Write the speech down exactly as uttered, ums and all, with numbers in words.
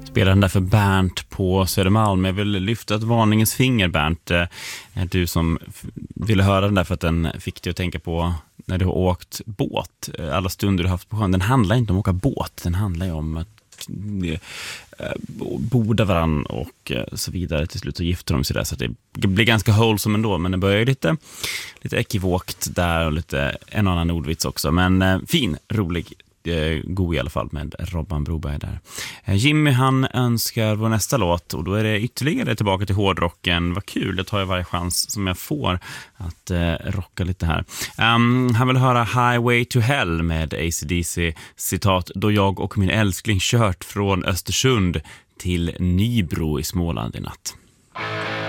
Spelar den där för Bernt på Södermalm. Jag vill lyfta ett varningens finger, Bernt. Du som ville höra den där för att den fick dig att tänka på när du har åkt båt. Alla stunder du har haft på sjön. Den handlar inte om att åka båt. Den handlar ju om att borda varann och så vidare. Till slut så gifter de sig där, så att det blir ganska wholesome ändå, men det börjar lite lite ekivokt där och lite en annan ordvits också, men fin, rolig, god i alla fall med Robban Broberg där. Jimmy, han önskar vår nästa låt, och då är det ytterligare tillbaka till hårdrocken. Vad kul, jag tar ju varje chans som jag får att eh, rocka lite här. Um, han vill höra Highway to Hell med A C D C, citat, då jag och min älskling kört från Östersund till Nybro i Småland i natt.